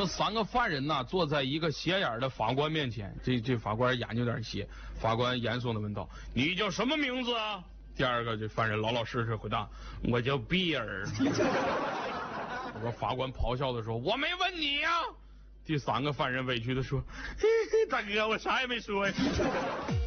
这3个犯人呐，坐在一个斜眼的法官面前。这法官眼睛有点斜，法官严肃的问道：“你叫什么名字啊？”第2个这犯人老老实实回答：“我叫比尔。”法官咆哮的说：“我没问你呀！”第3个犯人委屈的说：“嘿嘿，大哥，我啥也没说呀。”